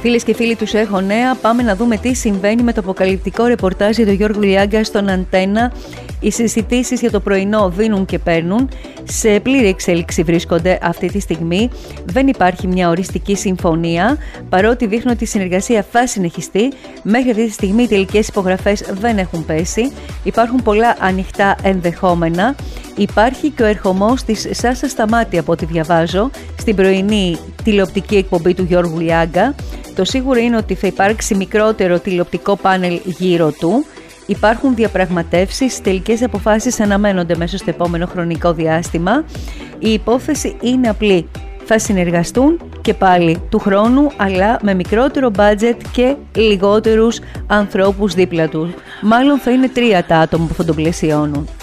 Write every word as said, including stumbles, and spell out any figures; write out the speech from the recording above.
Φίλες και φίλοι, τους έχω νέα. Πάμε να δούμε τι συμβαίνει με το αποκαλυπτικό ρεπορτάζ για τον Γιώργο Λιάγκα στον Αντένα. Οι συζητήσεις για το πρωινό δίνουν και παίρνουν. Σε πλήρη εξέλιξη βρίσκονται αυτή τη στιγμή. Δεν υπάρχει μια οριστική συμφωνία, παρότι δείχνουν ότι η συνεργασία θα συνεχιστεί. Μέχρι αυτή τη στιγμή οι τελικές υπογραφές δεν έχουν πέσει. Υπάρχουν πολλά ανοιχτά ενδεχόμενα. Υπάρχει και ο ερχομός της Σάσα Σταμάτη, από ό,τι διαβάζω, στην πρωινή τηλεοπτική εκπομπή του Γιώργου Λιάγκα. Το σίγουρο είναι ότι θα υπάρξει μικρότερο τηλεοπτικό πάνελ γύρω του. Υπάρχουν διαπραγματεύσεις, τελικές αποφάσεις αναμένονται μέσα στο επόμενο χρονικό διάστημα. Η υπόθεση είναι απλή. Θα συνεργαστούν και πάλι του χρόνου, αλλά με μικρότερο budget και λιγότερους ανθρώπους δίπλα τους. Μάλλον θα είναι τρία τα άτομα που θα τον πλαισιώνουν.